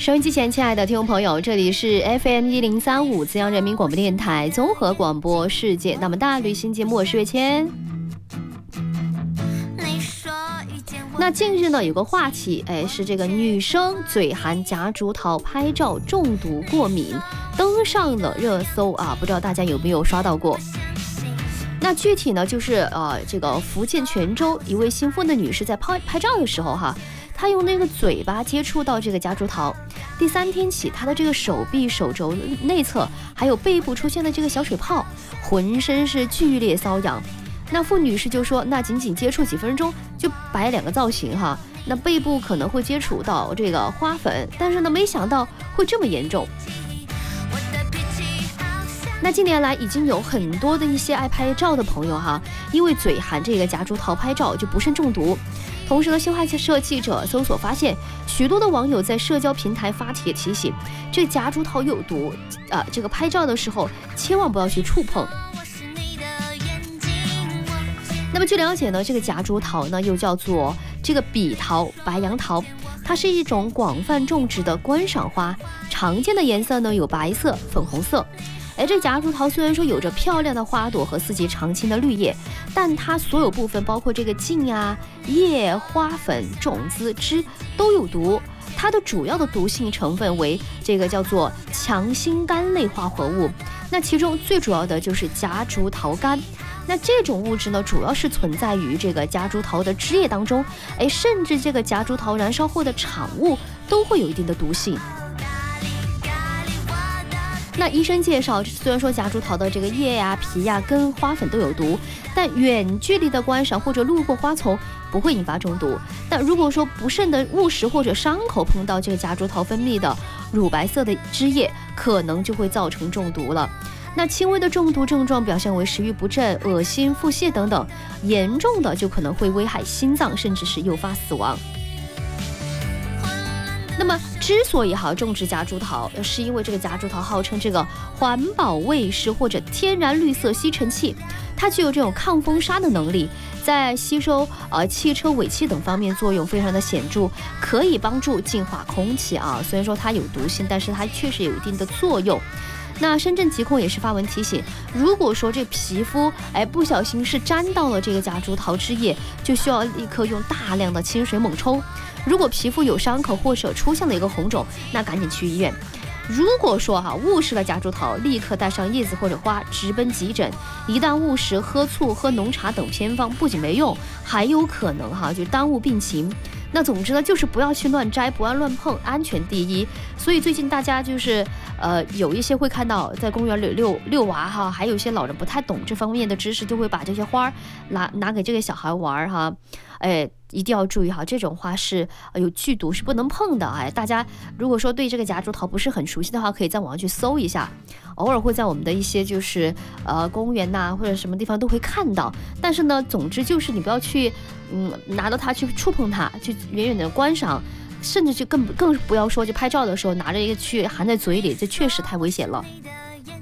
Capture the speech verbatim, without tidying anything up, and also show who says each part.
Speaker 1: 收音机前亲爱的听众朋友，这里是 F M 一零三五资阳人民广播电台综合广播世界那么大旅行节目，我是月谦。那近日呢有个话题，哎，是这个女生嘴含夹竹桃拍照中毒过敏，登上了热搜啊，不知道大家有没有刷到过？那具体呢就是呃，这个福建泉州一位姓傅的女士在拍拍照的时候哈，她用那个嘴巴接触到这个夹竹桃，第三天起，她的这个手臂、手肘内侧还有背部出现了这个小水泡，浑身是剧烈瘙痒。那傅女士就说，那仅仅接触几分钟就摆两个造型哈，那背部可能会接触到这个花粉，但是呢没想到会这么严重。那近年来已经有很多的一些爱拍照的朋友哈，因为嘴含这个夹竹桃拍照就不慎中毒。同时呢，新华社记者搜索发现，许多的网友在社交平台发帖提醒，这夹竹桃有毒啊、呃，这个拍照的时候千万不要去触碰。那么据了解呢，这个夹竹桃呢又叫做这个笔桃、白杨桃，它是一种广泛种植的观赏花，常见的颜色呢有白色、粉红色。哎，这夹竹桃虽然说有着漂亮的花朵和四季常青的绿叶，但它所有部分，包括这个茎啊、叶、花粉、种子、枝都有毒。它的主要的毒性成分为这个叫做强心苷类化合物，那其中最主要的就是夹竹桃苷。那这种物质呢，主要是存在于这个夹竹桃的枝叶当中，哎，甚至这个夹竹桃燃烧后的产物都会有一定的毒性。那医生介绍，虽然说夹竹桃的这个叶呀、皮呀、根、花粉都有毒，但远距离的观赏或者路过花丛不会引发中毒。但如果说不慎的误食或者伤口碰到这个夹竹桃分泌的乳白色的汁液，可能就会造成中毒了。那轻微的中毒症状表现为食欲不振、恶心、腹泻等等，严重的就可能会危害心脏，甚至是诱发死亡。那么之所以哈种植夹竹桃，是因为这个夹竹桃号称这个环保卫士或者天然绿色吸尘器，它具有这种抗风沙的能力，在吸收呃汽车尾气等方面作用非常的显著，可以帮助净化空气啊。虽然说它有毒性，但是它确实有一定的作用。那深圳疾控也是发文提醒，如果说这皮肤哎不小心是沾到了这个夹竹桃汁液，就需要立刻用大量的清水猛冲。如果皮肤有伤口或者出现了一个红肿，那赶紧去医院。如果说哈误食了夹竹桃，立刻带上叶子或者花直奔急诊。一旦误食，喝醋、喝浓茶等偏方不仅没用，还有可能哈就耽误病情。那总之呢，就是不要去乱摘，不要乱碰，安全第一。所以最近大家就是呃有一些会看到在公园里遛遛娃哈，还有一些老人不太懂这方面的知识，就会把这些花拿拿给这个小孩玩哈，哎。一定要注意哈，这种花是有剧毒，是不能碰的。哎，大家如果说对这个夹竹桃不是很熟悉的话，可以在网上去搜一下，偶尔会在我们的一些就是呃公园呐、啊、或者什么地方都会看到。但是呢，总之就是你不要去嗯拿到它去触碰它，去远远的观赏，甚至就更更不要说就拍照的时候拿着一个去含在嘴里，这确实太危险了。